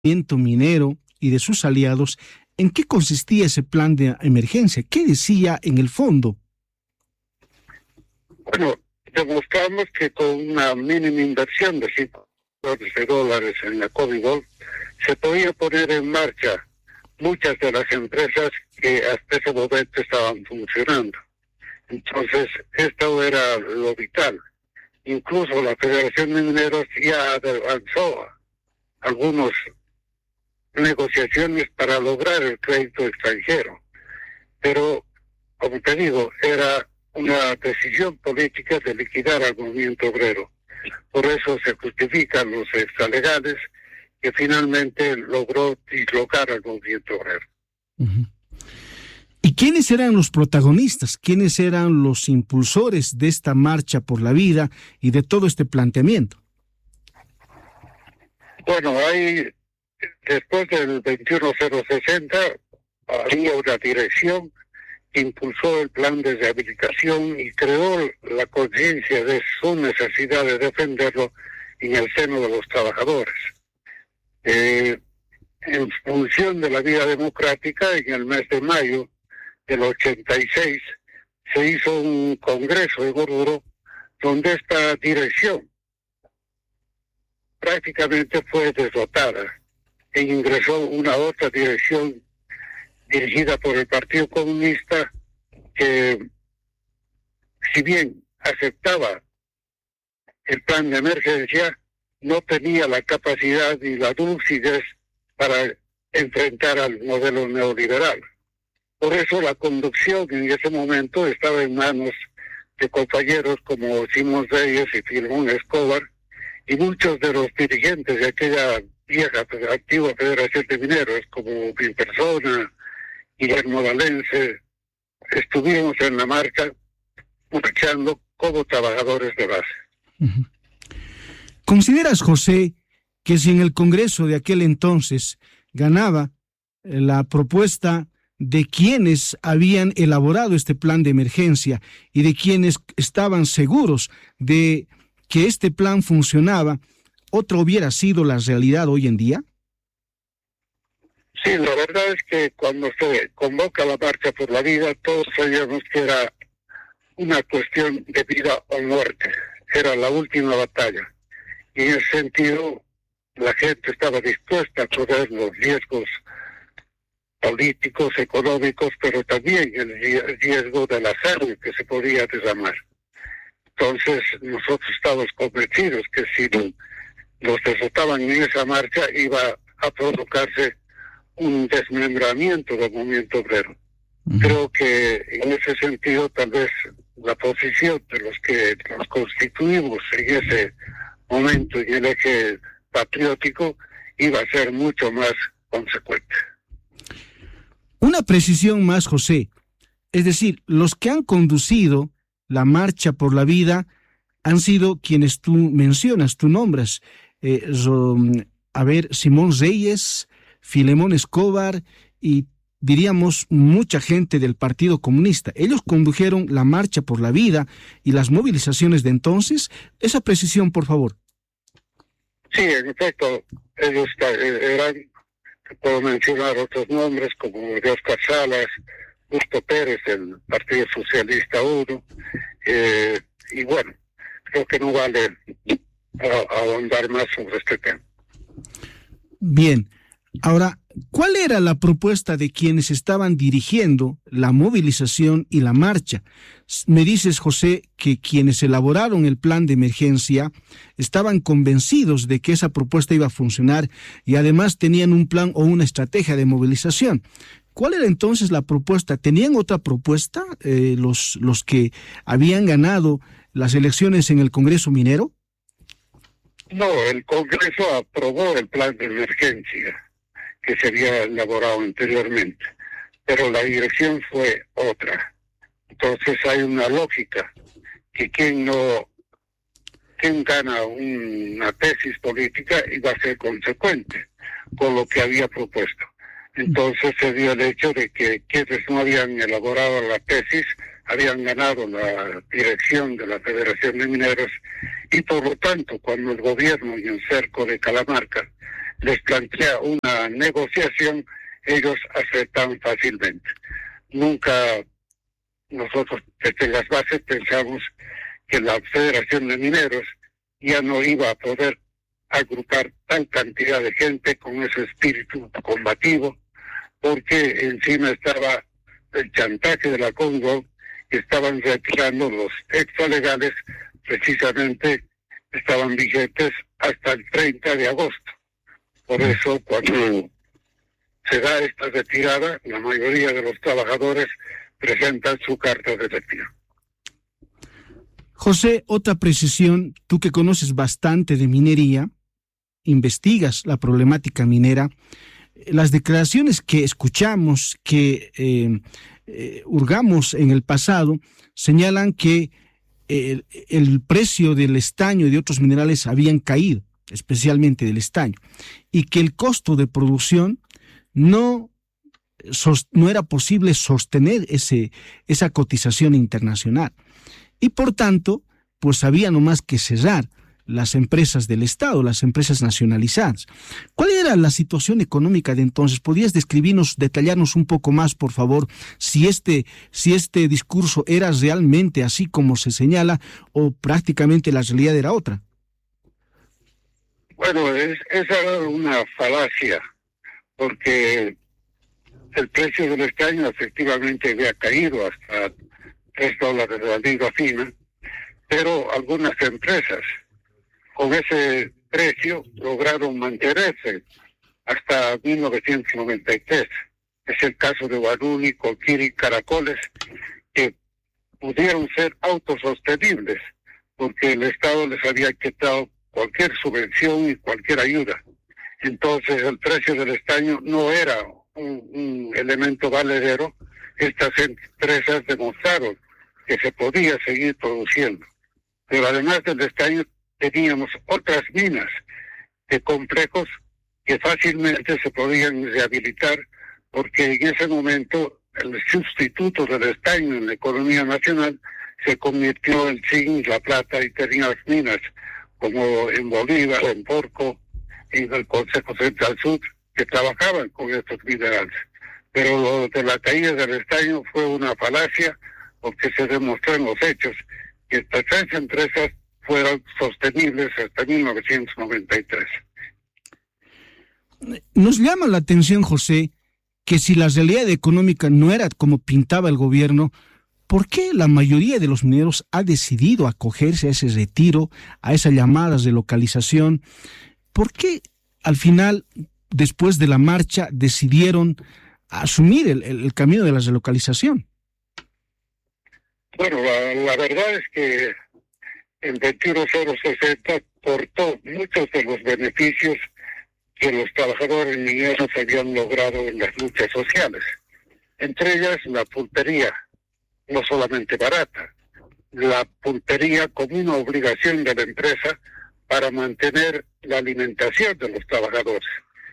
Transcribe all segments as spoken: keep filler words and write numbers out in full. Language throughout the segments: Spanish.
movimiento minero y de sus aliados, ¿en qué consistía ese plan de emergencia? ¿Qué decía en el fondo? Bueno, demostramos que con una mínima inversión de cinco millones de dólares en la Covibol se podía poner en marcha muchas de las empresas que hasta ese momento estaban funcionando. Entonces, esto era lo vital. Incluso la Federación de Mineros ya avanzó algunas negociaciones para lograr el crédito extranjero. Pero, como te digo, era una decisión política de liquidar al movimiento obrero. Por eso se justifican los extralegales que finalmente logró dislocar al movimiento obrero. Uh-huh. ¿Y quiénes eran los protagonistas? ¿Quiénes eran los impulsores de esta marcha por la vida y de todo este planteamiento? Bueno, hay, después del veintiuno cero sesenta, había una dirección que impulsó el plan de rehabilitación y creó la conciencia de su necesidad de defenderlo en el seno de los trabajadores. Eh, en función de la vida democrática, en el mes de mayo del ochenta y seis, se hizo un congreso de Oruro donde esta dirección prácticamente fue derrotada e ingresó una otra dirección dirigida por el Partido Comunista que, si bien aceptaba el plan de emergencia, no tenía la capacidad ni la lucidez para enfrentar al modelo neoliberal. Por eso la conducción en ese momento estaba en manos de compañeros como Simón Reyes y Filemón Escobar, y muchos de los dirigentes de aquella vieja antigua Federación de Mineros, como mi persona, Guillermo Valencia, estuvimos en la marcha marchando como trabajadores de base. Uh-huh. ¿Consideras, José, que si en el Congreso de aquel entonces ganaba la propuesta de quienes habían elaborado este plan de emergencia y de quienes estaban seguros de que este plan funcionaba, otra hubiera sido la realidad hoy en día? Sí, la verdad es que cuando se convoca la marcha por la vida, todos sabíamos que era una cuestión de vida o muerte. Era la última batalla. Y en ese sentido, la gente estaba dispuesta a correr los riesgos políticos, económicos, pero también el riesgo de la sangre que se podía derramar. Entonces, nosotros estábamos convencidos que si los derrotaban en esa marcha, iba a provocarse un desmembramiento del movimiento obrero. Uh-huh. Creo que en ese sentido, tal vez la posición de los que nos constituimos en ese momento en el eje patriótico iba a ser mucho más consecuente. Una precisión más, José. Es decir, los que han conducido la marcha por la vida han sido quienes tú mencionas, tú nombras. Eh, a ver, Simón Reyes, Filemón Escobar y diríamos mucha gente del Partido Comunista. Ellos condujeron la marcha por la vida y las movilizaciones de entonces. Esa precisión, por favor. Sí, en efecto, ellos eran, puedo mencionar otros nombres como de Oscar Salas, Justo Pérez, del Partido Socialista uno, eh, y bueno, creo que no vale ahondar más sobre este tema. Bien. Ahora, ¿cuál era la propuesta de quienes estaban dirigiendo la movilización y la marcha? Me dices, José, que quienes elaboraron el plan de emergencia estaban convencidos de que esa propuesta iba a funcionar y además tenían un plan o una estrategia de movilización. ¿Cuál era entonces la propuesta? ¿Tenían otra propuesta eh, los, los que habían ganado las elecciones en el Congreso Minero? No, el Congreso aprobó el plan de emergencia que se había elaborado anteriormente, pero la dirección fue otra. Entonces hay una lógica que quien no, quien gana una tesis política iba a ser consecuente con lo que había propuesto. Entonces se dio el hecho de que quienes no habían elaborado la tesis habían ganado la dirección de la Federación de Mineros y por lo tanto cuando el gobierno y el cerco de Calamarca les plantea una negociación, ellos aceptan fácilmente. Nunca nosotros desde las bases pensamos que la Federación de Mineros ya no iba a poder agrupar tal cantidad de gente con ese espíritu combativo, porque encima estaba el chantaje de la Congo, que estaban retirando los extralegales, precisamente estaban vigentes hasta el treinta de agosto. Por eso, cuando se da esta retirada, la mayoría de los trabajadores presentan su carta de retiro. José, otra precisión, tú que conoces bastante de minería, investigas la problemática minera, las declaraciones que escuchamos, que eh, eh, hurgamos en el pasado, señalan que el, el precio del estaño y de otros minerales habían caído, especialmente del estaño, y que el costo de producción no, no era posible sostener ese, esa cotización internacional. Y por tanto, pues había nomás que cerrar las empresas del Estado, las empresas nacionalizadas. ¿Cuál era la situación económica de entonces? ¿Podrías describirnos, detallarnos un poco más, por favor, si este, si este discurso era realmente así como se señala o prácticamente la realidad era otra? Bueno, es, esa era una falacia, porque el precio del estaño efectivamente había caído hasta tres dólares de la libra fina, pero algunas empresas con ese precio lograron mantenerse hasta mil novecientos noventa y tres. Es el caso de Guaruni, Coquiri, Caracoles, que pudieron ser autosostenibles porque el Estado les había quitado cualquier subvención y cualquier ayuda. Entonces el precio del estaño no era un, un elemento valedero. Estas empresas demostraron que se podía seguir produciendo. Pero además del estaño teníamos otras minas de complejos que fácilmente se podían rehabilitar, porque en ese momento el sustituto del estaño en la economía nacional se convirtió en zinc, la plata, y tenías minas como en Bolívar, en Porco, en el Consejo Central Sur, que trabajaban con estos minerales. Pero lo de la caída del estaño fue una falacia, porque se demostró en los hechos que estas tres empresas fueron sostenibles hasta mil novecientos noventa y tres. Nos llama la atención, José, que si la realidad económica no era como pintaba el gobierno, ¿por qué la mayoría de los mineros ha decidido acogerse a ese retiro, a esas llamadas de localización? ¿Por qué al final, después de la marcha, decidieron asumir el, el, el camino de la relocalización? Bueno, la, la verdad es que el veintiuno cero sesenta cortó muchos de los beneficios que los trabajadores mineros habían logrado en las luchas sociales. Entre ellas la pulpería, no solamente barata, la pulpería como una obligación de la empresa para mantener la alimentación de los trabajadores.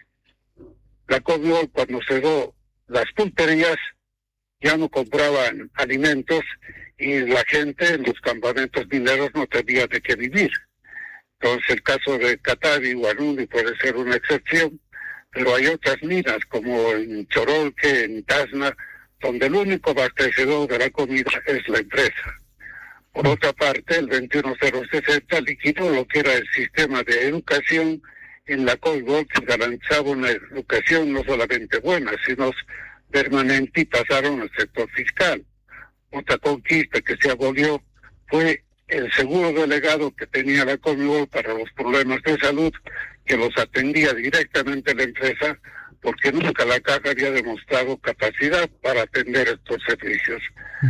La Conmebol, cuando cerró las pulperías, ya no compraban alimentos y la gente en los campamentos mineros no tenía de qué vivir. Entonces el caso de Catavi, Guaruni puede ser una excepción, pero hay otras minas como en Chorolque, en Tacna, donde el único abastecedor de la comida es la empresa. Por otra parte, el veintiuno cero sesenta liquidó lo que era el sistema de educación en la Conmebol, que garantizaba una educación no solamente buena, sino permanente, y pasaron al sector fiscal. Otra conquista que se abolió fue el seguro delegado que tenía la Conmebol para los problemas de salud, que los atendía directamente la empresa, porque nunca la caja había demostrado capacidad para atender estos servicios.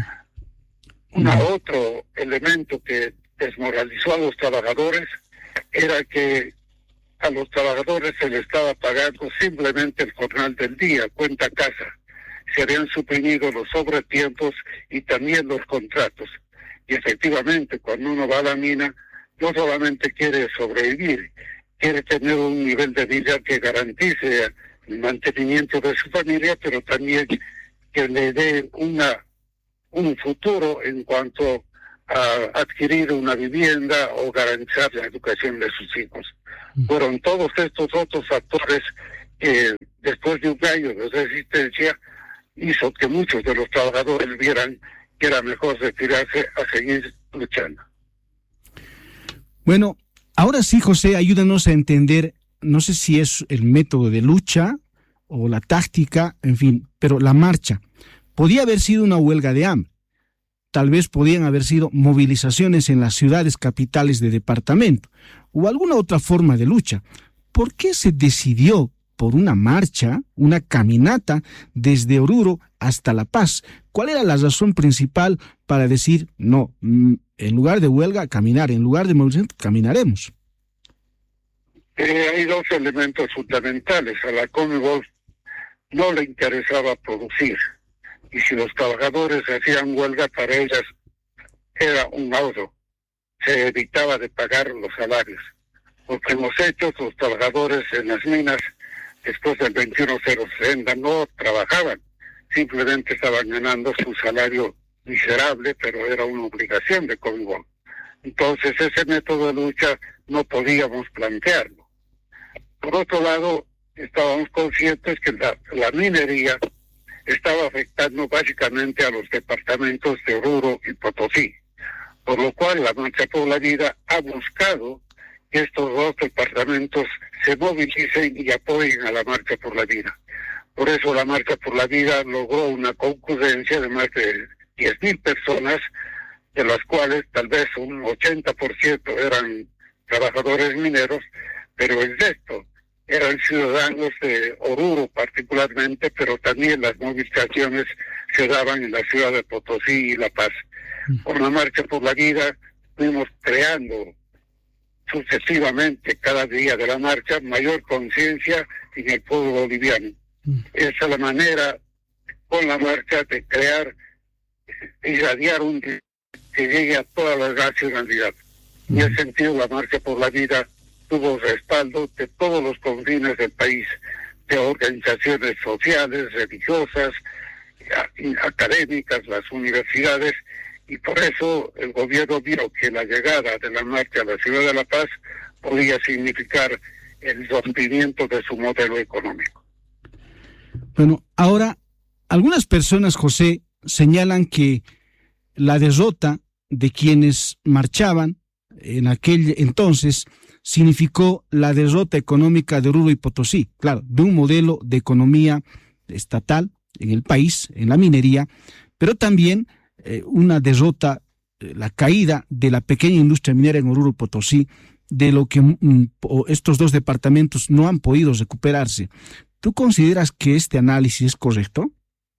Un otro elemento que desmoralizó a los trabajadores era que a los trabajadores se les estaba pagando simplemente el jornal del día, cuenta casa. Se habían suprimido los sobretiempos y también los contratos. Y efectivamente, cuando uno va a la mina, no solamente quiere sobrevivir, quiere tener un nivel de vida que garantice el mantenimiento de su familia, pero también que le dé una un futuro en cuanto a adquirir una vivienda o garantizar la educación de sus hijos. Fueron todos estos otros factores que después de un año de resistencia hizo que muchos de los trabajadores vieran que era mejor retirarse a seguir luchando. Bueno, ahora sí, José, ayúdanos a entender, no sé si es el método de lucha o la táctica, en fin, pero la marcha. Podía haber sido una huelga de hambre. Tal vez podían haber sido movilizaciones en las ciudades capitales de departamento o alguna otra forma de lucha. ¿Por qué se decidió por una marcha, una caminata desde Oruro hasta La Paz? ¿Cuál era la razón principal para decir, no, en lugar de huelga, caminar, en lugar de movilización, caminaremos? Eh, hay dos elementos fundamentales. A la Conmebol no le interesaba producir. Y si los trabajadores hacían huelga, para ellas era un ahorro. Se evitaba de pagar los salarios. Porque en los hechos, los trabajadores en las minas, después del veintiuno cero sesenta, no trabajaban. Simplemente estaban ganando su salario miserable, pero era una obligación de Conmebol. Entonces, ese método de lucha no podíamos plantearlo. Por otro lado, estábamos conscientes que la, la minería estaba afectando básicamente a los departamentos de Oruro y Potosí, por lo cual la Marcha por la Vida ha buscado que estos dos departamentos se movilicen y apoyen a la Marcha por la Vida. Por eso la Marcha por la Vida logró una concurrencia de más de diez mil personas, de las cuales tal vez un ochenta por ciento eran trabajadores mineros, pero el resto eran ciudadanos de Oruro particularmente, pero también las movilizaciones se daban en la ciudad de Potosí y La Paz. Con la Marcha por la Vida fuimos creando sucesivamente, cada día de la marcha, mayor conciencia en el pueblo boliviano. Esa es la manera, con la marcha, de crear, irradiar un que llegue a toda la nacionalidad. En ese sentido, la Marcha por la Vida tuvo respaldo de todos los confines del país, de organizaciones sociales, religiosas, académicas, las universidades, y por eso el gobierno vio que la llegada de la marcha a la ciudad de La Paz podía significar el rompimiento de su modelo económico. Bueno, ahora, algunas personas, José, señalan que la derrota de quienes marchaban en aquel entonces significó la derrota económica de Oruro y Potosí, claro, de un modelo de economía estatal en el país, en la minería, pero también eh, una derrota, eh, la caída de la pequeña industria minera en Oruro y Potosí, de lo que mm, estos dos departamentos no han podido recuperarse. ¿Tú consideras que este análisis es correcto?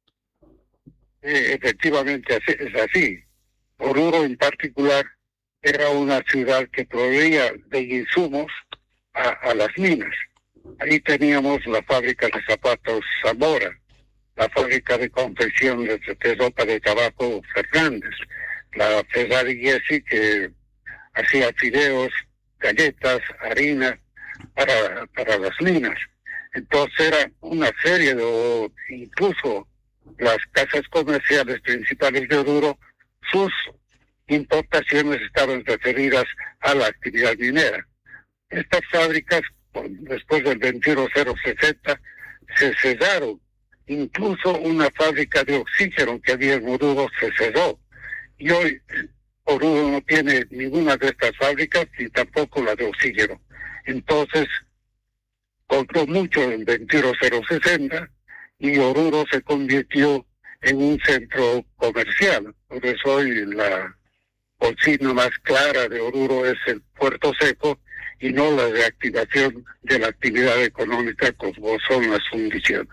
Eh, efectivamente es así. Oruro en particular era una ciudad que proveía de insumos a, a las minas. Ahí teníamos la fábrica de zapatos Zamora, la fábrica de confección de, de ropa de tabaco Fernández, la Ferrari Gessi, que hacía fideos, galletas, harina para, para las minas. Entonces era una serie de, incluso las casas comerciales principales de Oruro, sus importaciones estaban referidas a la actividad minera. Estas fábricas, después del veintiuno cero sesenta, se cerraron. Incluso una fábrica de oxígeno que había en Oruro se cerró. Y hoy Oruro no tiene ninguna de estas fábricas, ni tampoco la de oxígeno. Entonces, compró mucho en veintiuno cero sesenta y Oruro se convirtió en un centro comercial. Por eso hoy la consigna más clara de Oruro es el Puerto Seco y no la reactivación de la actividad económica como son las fundiciones.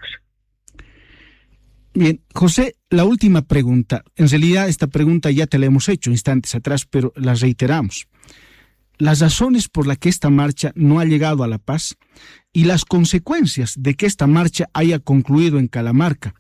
Bien, José, la última pregunta. En realidad esta pregunta ya te la hemos hecho instantes atrás, pero la reiteramos. Las razones por las que esta marcha no ha llegado a La Paz y las consecuencias de que esta marcha haya concluido en Calamarca.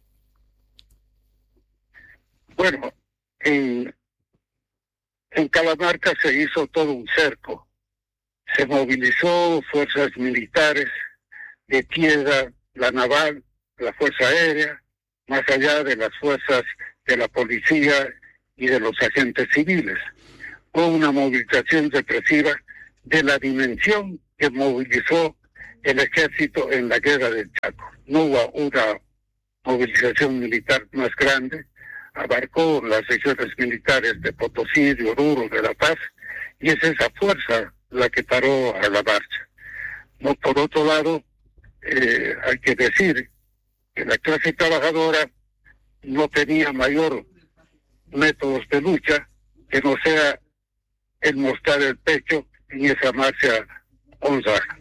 Bueno, en, en Calamarca se hizo todo un cerco. Se movilizó fuerzas militares de tierra, la naval, la fuerza aérea, más allá de las fuerzas de la policía y de los agentes civiles. Fue una movilización represiva de la dimensión que movilizó el ejército en la guerra del Chaco. No hubo una movilización militar más grande, abarcó las regiones militares de Potosí, de Oruro, de La Paz, y es esa fuerza la que paró a la marcha. No, por otro lado, eh, hay que decir que la clase trabajadora no tenía mayor métodos de lucha que no sea el mostrar el pecho en esa marcha honrada.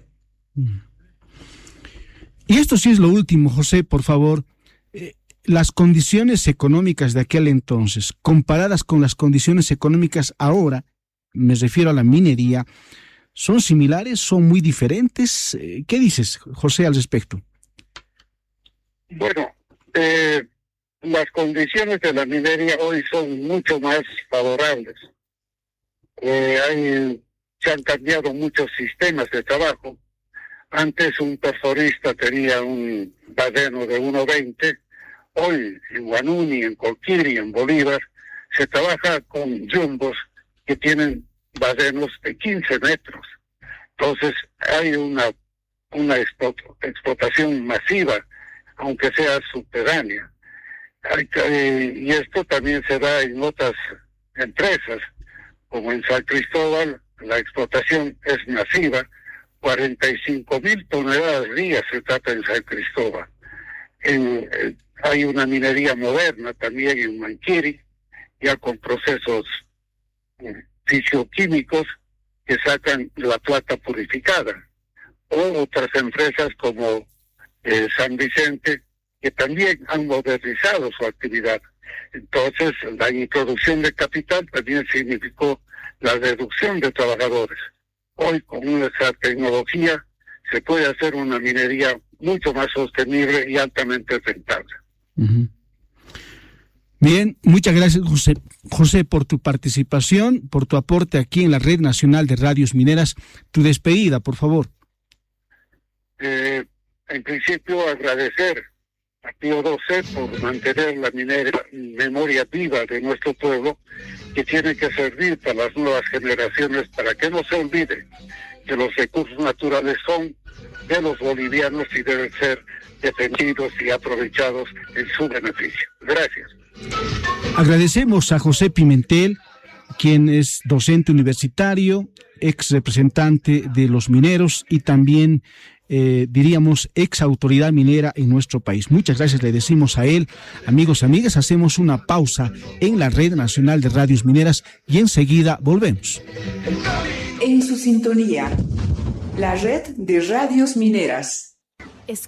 Y esto sí es lo último, José, por favor. Eh, las condiciones económicas de aquel entonces, comparadas con las condiciones económicas ahora, me refiero a la minería, ¿son similares? ¿Son muy diferentes? Eh, ¿Qué dices, José, al respecto? Bueno, eh, las condiciones de la minería hoy son mucho más favorables. Eh, hay, se han cambiado muchos sistemas de trabajo. Antes un perforista tenía un badeno de uno veinte. Hoy en Guanuni, en Colquiri, en Bolívar, se trabaja con jumbos que tienen badenos de quince metros. Entonces hay una, una explotación masiva, aunque sea subterránea. Hay, eh, y esto también se da en otras empresas, como en San Cristóbal, la explotación es masiva, cuarenta y cinco mil toneladas al día se trata en San Cristóbal. En, eh, hay una minería moderna también en Manquiri, ya con procesos eh, fisioquímicos que sacan la plata purificada, o otras empresas como eh, San Vicente, que también han modernizado su actividad. Entonces, la introducción de capital también significó la reducción de trabajadores. Hoy, con esa tecnología, se puede hacer una minería mucho más sostenible y altamente rentable. Uh-huh. Bien, muchas gracias, José, José, por tu participación, por tu aporte aquí en la Red Nacional de Radios Mineras. Tu despedida, por favor. Eh, en principio, agradecer a Pío doce por mantener la minera, memoria viva de nuestro pueblo, que tiene que servir para las nuevas generaciones, para que no se olvide que los recursos naturales son de los bolivianos y deben ser defendidos y aprovechados en su beneficio. Gracias. Agradecemos a José Pimentel, quien es docente universitario, ex representante de los mineros y también Eh, diríamos, ex autoridad minera en nuestro país. Muchas gracias le decimos a él. Amigos, amigas, hacemos una pausa en la Red Nacional de Radios Mineras y enseguida volvemos. En su sintonía, la Red de Radios Mineras. Escucha.